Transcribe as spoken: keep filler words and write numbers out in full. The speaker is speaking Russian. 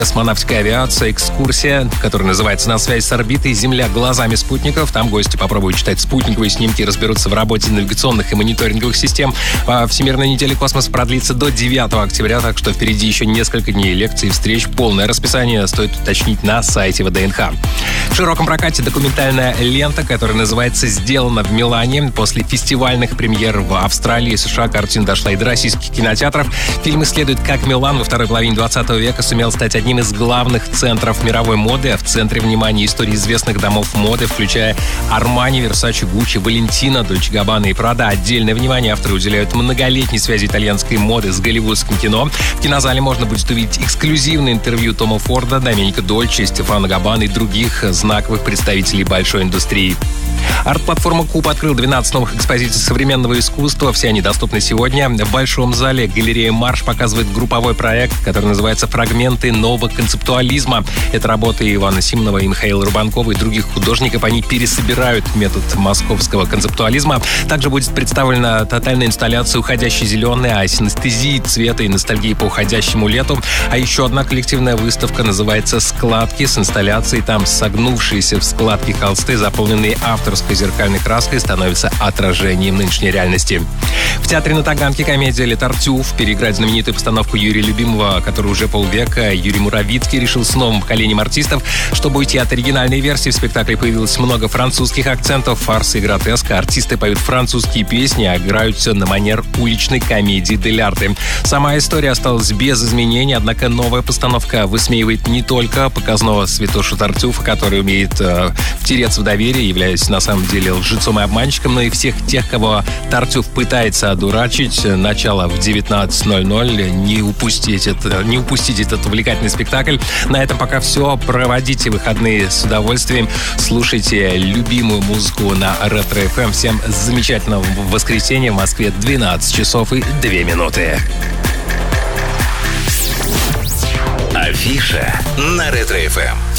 Космонавтская авиация, экскурсия, которая называется «На связь с орбитой. Земля глазами спутников». Там гости попробуют читать спутниковые снимки и разберутся в работе навигационных и мониторинговых систем. Всемирная неделя космоса продлится до девятого октября, так что впереди еще несколько дней лекций и встреч. Полное расписание стоит уточнить на сайте ВДНХ. В широком прокате документальная лента, которая называется «Сделано в Милане». После фестивальных премьер в Австралии и США картина дошла и до российских кинотеатров. Фильм исследует, как Милан во второй половине двадцатого века сумел стать одним из главных центров мировой моды, а в центре внимания истории известных домов моды, включая Армани, Версаче, Гуччи, Валентино, Дольче Габбана и Прада. Отдельное внимание авторы уделяют многолетней связи итальянской моды с голливудским кино. В кинозале можно будет увидеть эксклюзивное интервью Тома Форда, Доменико Дольче, Стефано Габбана и других знаковых представителей большой индустрии. Арт-платформа Куб открыл двенадцать новых экспозиций современного искусства. Все они доступны сегодня. В Большом зале галерея «Марш» показывает групповой проект, который называется «Фрагменты нового концептуализма». Это работы Ивана Симонова и Михаила Рубанкова и других художников. Они пересобирают метод московского концептуализма. Также будет представлена тотальная инсталляция «Уходящий зеленый», о синестезии цвета и ностальгии по уходящему лету. А еще одна коллективная выставка называется «Складки» с инсталляцией. Там согнувшиеся в складки холсты, заполненные авторской зеркальной краской, становятся отражением нынешней реальности. В театре на Таганке комедия «Ле Тартюф» переиграть знаменитую постановку Юрия Любимого, который уже полвека Юрий Муравицкий решил с новым поколением артистов. Чтобы уйти от оригинальной версии, в спектакле появилось много французских акцентов, фарса и гротеска. Артисты поют французские песни, а играют все на манер уличной комедии дель арте. Сама история осталась без изменений, однако новая постановка высмеивает не только показного святошу Тартюфа, который умеет э, втереться в доверие, являясь на самом деле лжецом и обманщиком, но и всех тех, кого Тартюф пытается одурачить. Начало в девятнадцать ноль ноль. Не упустить, это, не упустить этот увлекательный спектакль. На этом пока все. Проводите выходные с удовольствием. Слушайте любимую музыку на Ретро-эф эм. Всем замечательного воскресенья. В Москве двенадцать часов и две минуты. Афиша на Ретро-эф эм.